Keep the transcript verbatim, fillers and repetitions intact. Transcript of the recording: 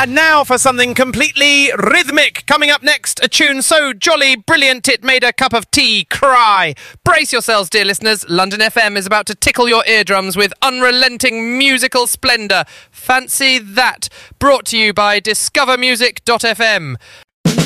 And now for something completely rhythmic. Coming up next, a tune so jolly brilliant it made a cup of tea cry. Brace yourselves, dear listeners. London F M is about to tickle your eardrums with unrelenting musical splendour. Fancy that. Brought to you by discover music dot f m.